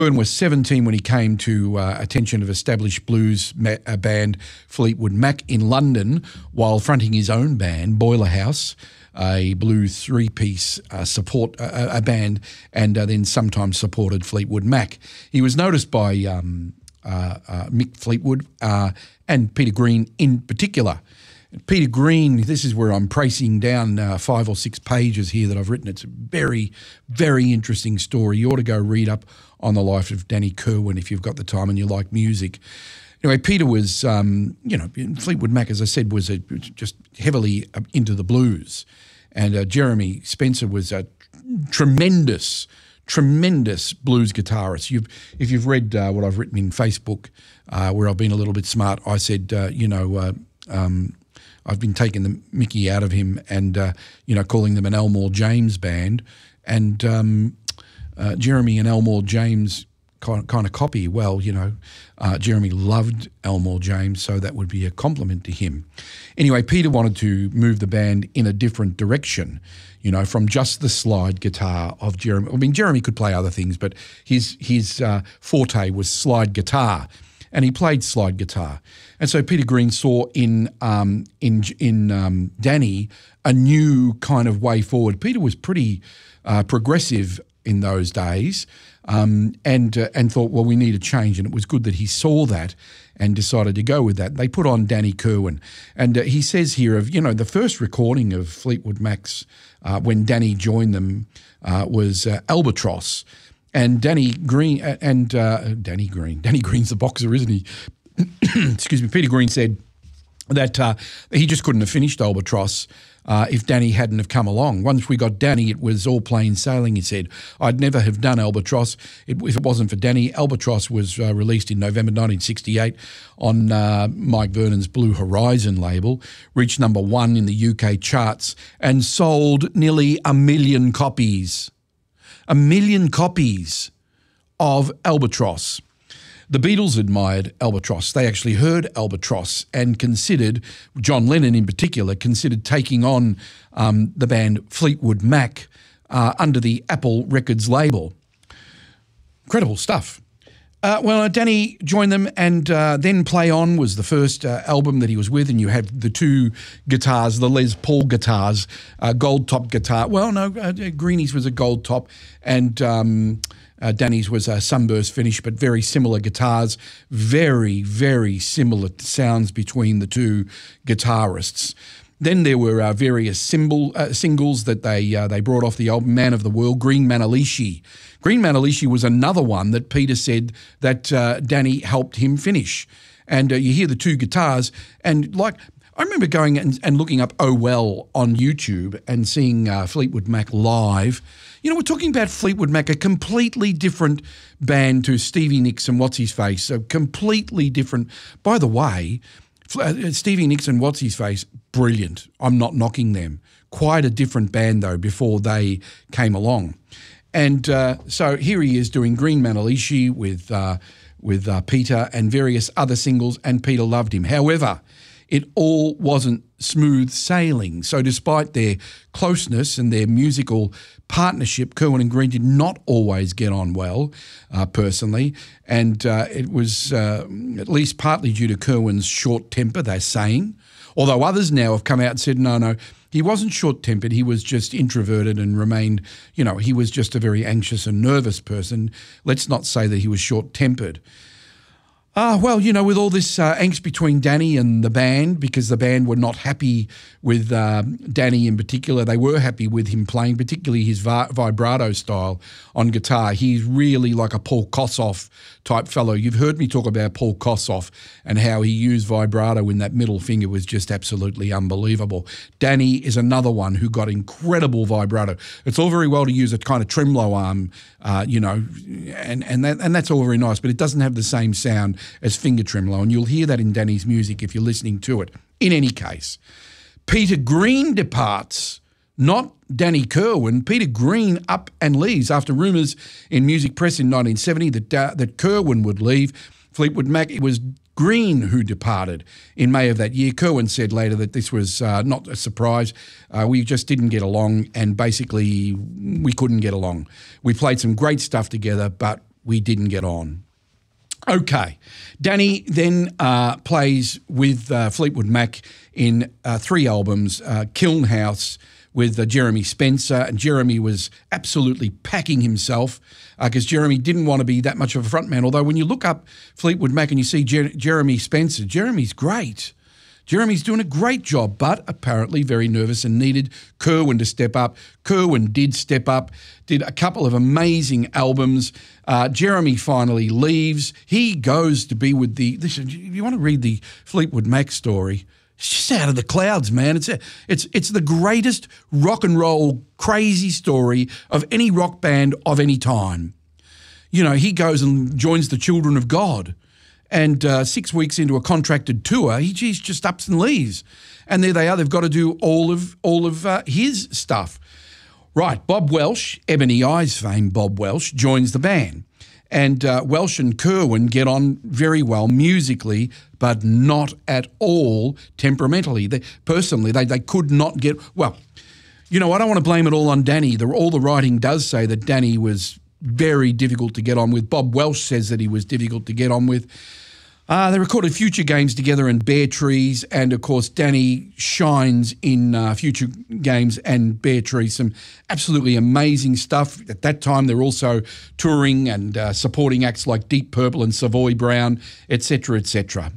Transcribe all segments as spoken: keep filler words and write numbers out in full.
Kerwin was seventeen when he came to uh, attention of established blues ma- uh, band Fleetwood Mac in London while fronting his own band, Boiler House, a blues three-piece uh, support uh, a band, and uh, then sometimes supported Fleetwood Mac. He was noticed by um, uh, uh, Mick Fleetwood uh, and Peter Green in particular. Peter Green, this is where I'm pricing down uh, five or six pages here that I've written. It's a very, very interesting story. You ought to go read up on the life of Danny Kerwin if you've got the time and you like music. Anyway, Peter was, um, you know, Fleetwood Mac, as I said, was a, just heavily into the blues. And uh, Jeremy Spencer was a tremendous, tremendous blues guitarist. You've, if you've read uh, what I've written in Facebook, uh, where I've been a little bit smart, I said, uh, you know, uh, um, I've been taking the mickey out of him and, uh, you know, calling them an Elmore James band. And um, uh, Jeremy and Elmore James kind of, kind of copy. Well, you know, uh, Jeremy loved Elmore James, so that would be a compliment to him. Anyway, Peter wanted to move the band in a different direction, you know, from just the slide guitar of Jeremy. I mean, Jeremy could play other things, but his, his uh, forte was slide guitar. And he played slide guitar. And so Peter Green saw in um, in in um, Danny a new kind of way forward. Peter was pretty uh, progressive in those days um, and uh, and thought, well, we need a change. And it was good that he saw that and decided to go with that. They put on Danny Kerwin. And uh, he says here of, you know, the first recording of Fleetwood Mac's uh, when Danny joined them uh, was uh, Albatross. And Danny Green, uh, and uh, Danny Green, Danny Green's the boxer, isn't he? Excuse me. Peter Green said that uh, he just couldn't have finished Albatross uh, if Danny hadn't have come along. Once we got Danny, it was all plain sailing, he said. I'd never have done Albatross it, if it wasn't for Danny. Albatross was uh, released in November nineteen sixty-eight on uh, Mike Vernon's Blue Horizon label, reached number one in the U K charts and sold nearly a million copies. A million copies of Albatross. The Beatles admired Albatross. They actually heard Albatross and considered, John Lennon in particular, considered taking on um, the band Fleetwood Mac uh, under the Apple Records label. Incredible stuff. Uh, well, uh, Danny joined them, and uh, Then Play On was the first uh, album that he was with, and you had the two guitars, the Les Paul guitars, uh, gold top guitar. Well, no, uh, Greeny's was a gold top, and um, uh, Danny's was a sunburst finish, but very similar guitars, very, very similar sounds between the two guitarists. Then there were uh, various symbol, uh, singles that they uh, they brought off the album, Man of the World, Green Manalishi. Green Manalishi was another one that Peter said that uh, Danny helped him finish. And uh, you hear the two guitars, and like I remember going and, and looking up Oh Well on YouTube and seeing uh, Fleetwood Mac live. You know, we're talking about Fleetwood Mac, a completely different band to Stevie Nicks and What's-His-Face, a completely different. By the way, Stevie Nicks and What's-His-Face, brilliant. I'm not knocking them. Quite a different band, though, before they came along. And uh, so here he is doing Green Manalishi with, uh, with uh, Peter and various other singles, and Peter loved him. However, it all wasn't smooth sailing. So despite their closeness and their musical partnership, Kerwin and Green did not always get on well, uh, personally, and uh, it was uh, at least partly due to Kerwin's short temper, they're saying, although others now have come out and said, no, no, he wasn't short-tempered, he was just introverted and remained, you know, he was just a very anxious and nervous person. Let's not say that he was short-tempered. Ah, uh, well, you know, with all this uh, angst between Danny and the band, because the band were not happy with uh, Danny in particular. They were happy with him playing, particularly his vi- vibrato style on guitar. He's really like a Paul Kossoff type fellow. You've heard me talk about Paul Kossoff and how he used vibrato in that middle finger was just absolutely unbelievable. Danny is another one who got incredible vibrato. It's all very well to use a kind of tremolo arm, uh, you know, and and that, and that's all very nice, but it doesn't have the same sound as finger tremolo, and you'll hear that in Danny's music if you're listening to it. In any case, Peter Green departs, not Danny Kerwin. Peter Green up and leaves after rumours in Music Press in nineteen seventy that uh, that Kerwin would leave Fleetwood Mac. It was Green who departed in May of that year. Kerwin said later that this was uh, not a surprise. Uh, we just didn't get along, and basically we couldn't get along. We played some great stuff together, but we didn't get on. Okay, Danny then uh, plays with uh, Fleetwood Mac in uh, three albums, uh, Kiln House with uh, Jeremy Spencer, and Jeremy was absolutely packing himself because uh, Jeremy didn't want to be that much of a frontman, although when you look up Fleetwood Mac and you see Jer- Jeremy Spencer, Jeremy's great. Jeremy's doing a great job, but apparently very nervous and needed Kerwin to step up. Kerwin did step up, did a couple of amazing albums. Uh, Jeremy finally leaves. He goes to be with the, listen, you want to read the Fleetwood Mac story? It's just out of the clouds, man. It's a, it's it's the greatest rock and roll crazy story of any rock band of any time. You know, he goes and joins the Children of God. And uh, six weeks into a contracted tour, he geez, just ups and leaves. And there they are. They've got to do all of all of uh, his stuff. Right, Bob Welsh, Ebony Eyes fame Bob Welsh, joins the band. And uh, Welsh and Kerwin get on very well musically, but not at all temperamentally. They, personally, they, they could not get... Well, you know, I don't want to blame it all on Danny. The, all the writing does say that Danny was very difficult to get on with. Bob Welsh says that he was difficult to get on with. Uh, they recorded Future Games together and Bare Trees, and of course Danny shines in uh, Future Games and Bare Trees, some absolutely amazing stuff. At that time they were also touring and uh, supporting acts like Deep Purple and Savoy Brown, et cetera, et cetera.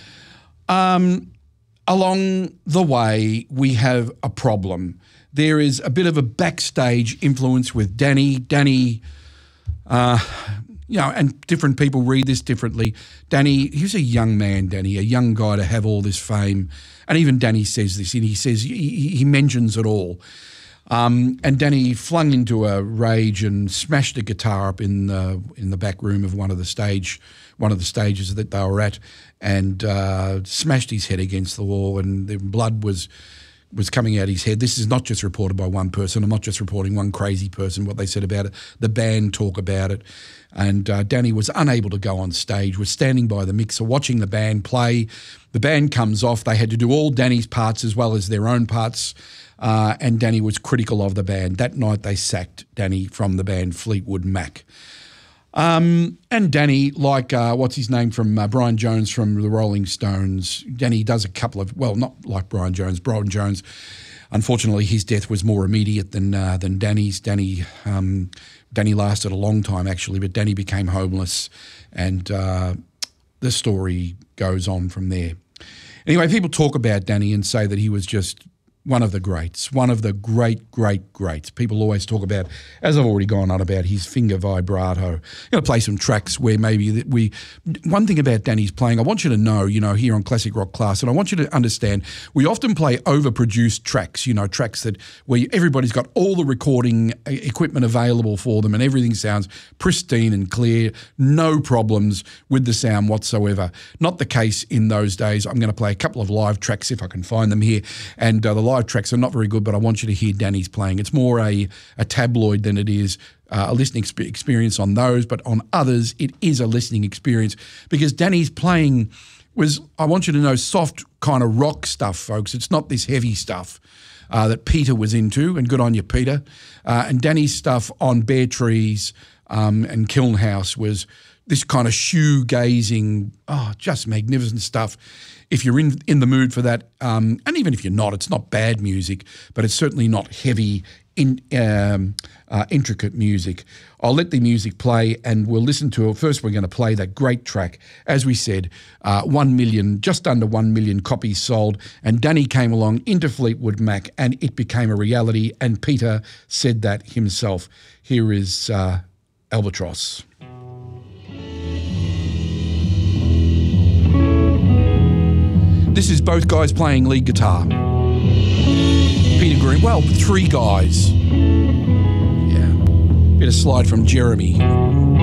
Um, along the way we have a problem. There is a bit of a backstage influence with Danny. Danny... Uh, you know, and different people read this differently. Danny, he was a young man, Danny, a young guy to have all this fame. And even Danny says this, and he says, he, he mentions it all. Um, and Danny flung into a rage and smashed a guitar up in the, in the back room of one of the stage, one of the stages that they were at, and uh, smashed his head against the wall, and the blood was... was coming out his head. This is not just reported by one person. I'm not just reporting one crazy person, what they said about it. The band talk about it. And uh, Danny was unable to go on stage, was standing by the mixer watching the band play. The band comes off. They had to do all Danny's parts as well as their own parts. Uh, and Danny was critical of the band. That night they sacked Danny from the band Fleetwood Mac. Um, and Danny, like, uh, what's his name from uh, Brian Jones from the Rolling Stones, Danny does a couple of, well, not like Brian Jones. Brian Jones, unfortunately, his death was more immediate than uh, than Danny's. Danny um, Danny lasted a long time, actually, but Danny became homeless, and uh, the story goes on from there. Anyway, people talk about Danny and say that he was just one of the greats, one of the great, great, greats. People always talk about, as I've already gone on about, his finger vibrato. I'm going to play some tracks where maybe that we, one thing about Danny's playing, I want you to know, you know, here on Classic Rock Class, and I want you to understand, we often play overproduced tracks, you know, tracks that where everybody's got all the recording equipment available for them and everything sounds pristine and clear, no problems with the sound whatsoever. Not the case in those days. I'm going to play a couple of live tracks if I can find them here, and uh, the live tracks are not very good, but I want you to hear Danny's playing. It's more a, a tabloid than it is uh, a listening exp- experience on those, but on others it is a listening experience because Danny's playing was, I want you to know, soft kind of rock stuff, folks. It's not this heavy stuff uh, that Peter was into, and good on you, Peter. Uh, and Danny's stuff on Bare Trees um, and Kiln House was this kind of shoe-gazing, oh, just magnificent stuff. If you're in in the mood for that, um, and even if you're not, it's not bad music, but it's certainly not heavy, in, um, uh, intricate music. I'll let the music play and we'll listen to it. First, we're going to play that great track. As we said, uh, one million, just under one million copies sold, and Danny came along into Fleetwood Mac and it became a reality, and Peter said that himself. Here is uh, Albatross. This is both guys playing lead guitar. Peter Green, well, three guys. Yeah. Bit of slide from Jeremy.